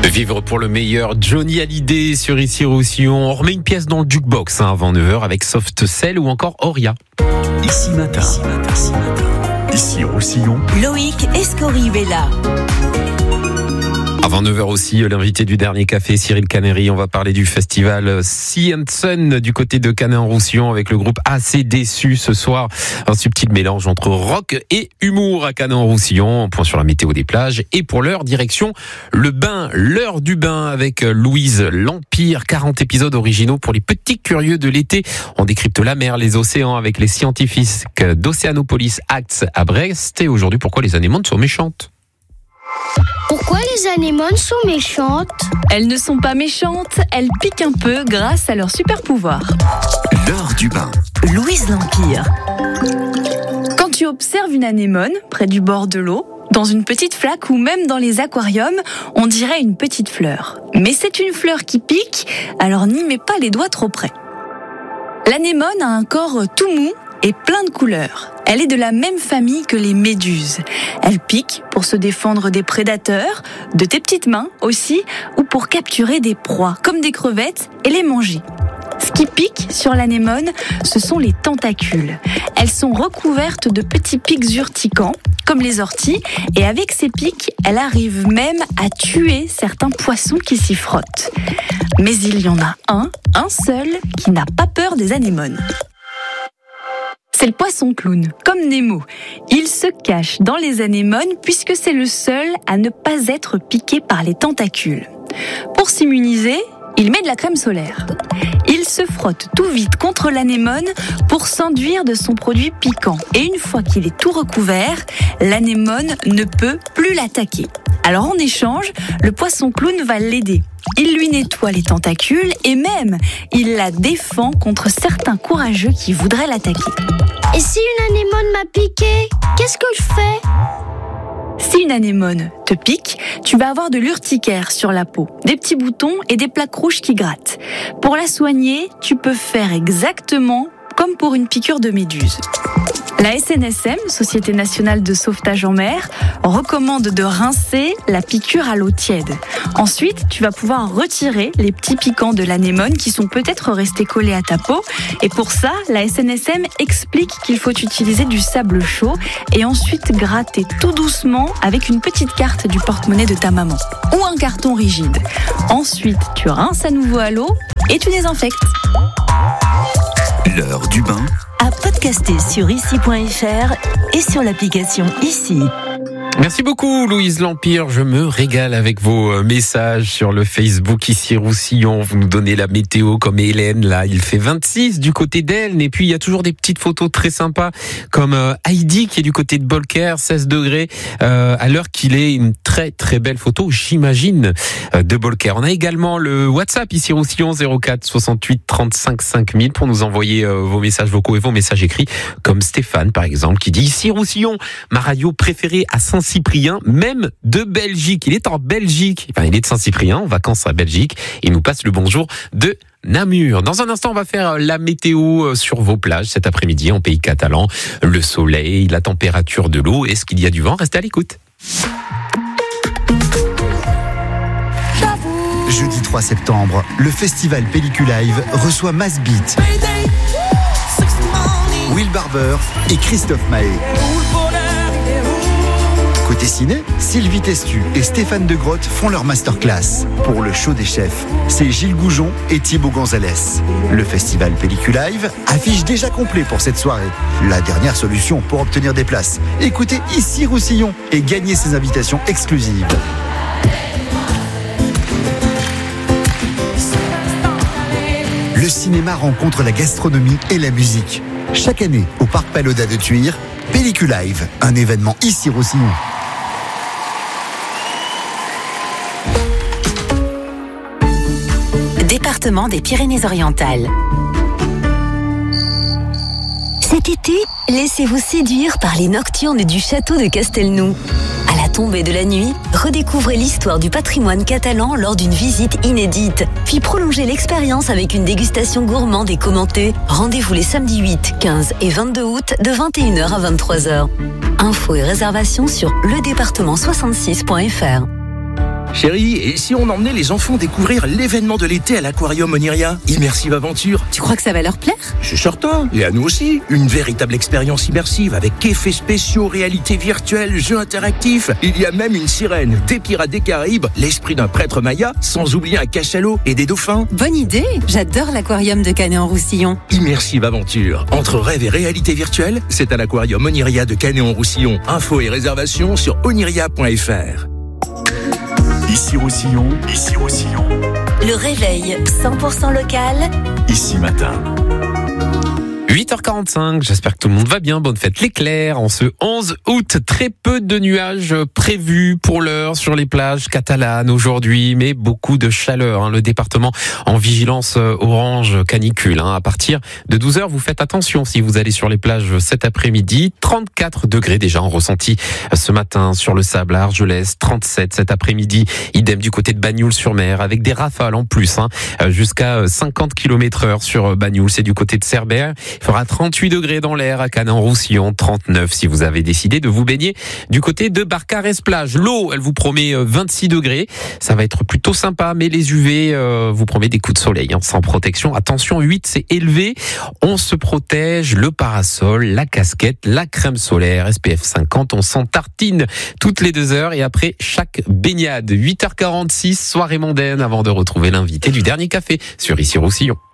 Vivre pour le meilleur, Johnny Hallyday sur Ici Roussillon. On remet une pièce dans le jukebox avant 9h avec Soft Cell ou encore Oria. Ici matin. Ici Roussillon. Loïc Escorive-Vella. Avant 9h aussi, l'invité du dernier café, Cyril Canéry. On va parler du festival Sea and Sun du côté de Canet-en-Roussillon avec le groupe Assez Déçu ce soir. Un subtil mélange entre rock et humour à Canet-en-Roussillon. Point sur la météo des plages. Et pour l'heure, direction le bain, l'heure du bain avec Louise L'Empire. 40 épisodes originaux pour les petits curieux de l'été. On décrypte la mer, les océans avec les scientifiques d'Océanopolis Acts à Brest. Et aujourd'hui, pourquoi les anémones sont méchantes? Pourquoi les anémones sont méchantes? Elles ne sont pas méchantes, elles piquent un peu grâce à leur super pouvoir. L'heure du bain. Louise L'Empire. Quand tu observes une anémone près du bord de l'eau, dans une petite flaque ou même dans les aquariums, on dirait une petite fleur. Mais c'est une fleur qui pique, alors n'y mets pas les doigts trop près. L'anémone a un corps tout mou et plein de couleurs. Elle est de la même famille que les méduses. Elle pique pour se défendre des prédateurs, de tes petites mains aussi, ou pour capturer des proies, comme des crevettes, et les manger. Ce qui pique sur l'anémone, ce sont les tentacules. Elles sont recouvertes de petits pics urticants, comme les orties, et avec ces pics, elle arrive même à tuer certains poissons qui s'y frottent. Mais il y en a un seul, qui n'a pas peur des anémones. C'est le poisson clown, comme Nemo. Il se cache dans les anémones puisque c'est le seul à ne pas être piqué par les tentacules. Pour s'immuniser, il met de la crème solaire. Il se frotte tout vite contre l'anémone pour s'enduire de son produit piquant. Et une fois qu'il est tout recouvert, l'anémone ne peut plus l'attaquer. Alors en échange, le poisson clown va l'aider. Il lui nettoie les tentacules et même, il la défend contre certains courageux qui voudraient l'attaquer. Et si une anémone m'a piqué, qu'est-ce que je fais? Si une anémone te pique, tu vas avoir de l'urticaire sur la peau, des petits boutons et des plaques rouges qui grattent. Pour la soigner, tu peux faire exactement comme pour une piqûre de méduse. La SNSM, Société Nationale de Sauvetage en Mer, recommande de rincer la piqûre à l'eau tiède. Ensuite, tu vas pouvoir retirer les petits piquants de l'anémone qui sont peut-être restés collés à ta peau. Et pour ça, la SNSM explique qu'il faut utiliser du sable chaud et ensuite gratter tout doucement avec une petite carte du porte-monnaie de ta maman ou un carton rigide. Ensuite, tu rinces à nouveau à l'eau et tu désinfectes. L'heure du bain. À podcaster sur ici.fr et sur l'application Ici. Merci beaucoup Louise L'Empire, je me régale avec vos messages sur le Facebook Ici Roussillon. Vous nous donnez la météo comme Hélène, là il fait 26 du côté d'Elne et puis il y a toujours des petites photos très sympas comme Heidi qui est du côté de Bolker, 16 degrés à l'heure qu'il est, une très très belle photo j'imagine de Bolker. On a également le WhatsApp Ici Roussillon 04 68 35 5000 pour nous envoyer vos messages vocaux et vos messages écrits comme Stéphane par exemple qui dit Ici Roussillon, ma radio préférée à Saint-Cyprien, même de Belgique. Il est en Belgique. Enfin, il est de Saint-Cyprien, en vacances à Belgique. Il nous passe le bonjour de Namur. Dans un instant, on va faire la météo sur vos plages cet après-midi en pays catalan. Le soleil, la température de l'eau. Est-ce qu'il y a du vent? Restez à l'écoute. Jeudi 3 septembre, le festival Pelliculive reçoit Mass Beat, Will Barber et Christophe Mahé. Côté ciné, Sylvie Testu et Stéphane de Grotte font leur masterclass. Pour le show des chefs, c'est Gilles Goujon et Thibaut Gonzalez. Le festival Pelliculive affiche déjà complet pour cette soirée. La dernière solution pour obtenir des places. Écoutez Ici Roussillon et gagnez ces invitations exclusives. Le cinéma rencontre la gastronomie et la musique. Chaque année, au Parc Pagoda de Thuir, Pelliculive, un événement Ici Roussillon. Département des Pyrénées-Orientales. Cet été, laissez-vous séduire par les nocturnes du château de Castelnou. À la tombée de la nuit, redécouvrez l'histoire du patrimoine catalan lors d'une visite inédite. Puis prolongez l'expérience avec une dégustation gourmande et commentée. Rendez-vous les samedis 8, 15 et 22 août de 21h à 23h. Infos et réservations sur ledépartement66.fr. Chérie, et si on emmenait les enfants découvrir l'événement de l'été à l'aquarium Oniria, Immersive Aventure? Tu crois que ça va leur plaire? Je suis certain, et à nous aussi. Une véritable expérience immersive avec effets spéciaux, réalité virtuelle, jeux interactifs. Il y a même une sirène, des pirates des Caraïbes, l'esprit d'un prêtre maya, sans oublier un cachalot et des dauphins. Bonne idée. J'adore l'aquarium de Canet-en-Roussillon. Immersive Aventure. Entre rêve et réalité virtuelle, c'est à l'aquarium Oniria de Canet-en-Roussillon. Infos et réservations sur oniria.fr. Ici Roussillon, ici Roussillon. Le réveil 100% local. Ici Matin. 8h45, j'espère que tout le monde va bien. Bonne fête l'éclair en ce 11 août. Très peu de nuages prévus pour l'heure sur les plages catalanes aujourd'hui, mais beaucoup de chaleur. Le département en vigilance orange canicule. À partir de 12h, vous faites attention si vous allez sur les plages cet après-midi. 34 degrés déjà en ressenti ce matin sur le sable à Argelès. 37 cet après-midi. Idem du côté de Bagnoul-sur-Mer avec des rafales en plus, jusqu'à 50 km/h sur Bagnoul. C'est du côté de Cerbère. Il fera 38 degrés dans l'air à Canet-en-Roussillon, 39 si vous avez décidé de vous baigner du côté de Barcarès-Plage. L'eau, elle vous promet 26 degrés. Ça va être plutôt sympa, mais les UV vous promet des coups de soleil sans protection. Attention, 8 c'est élevé. On se protège, le parasol, la casquette, la crème solaire, SPF 50. On s'en tartine toutes les 2 heures et après chaque baignade. 8h46, soirée mondaine avant de retrouver l'invité du dernier café sur Ici Roussillon.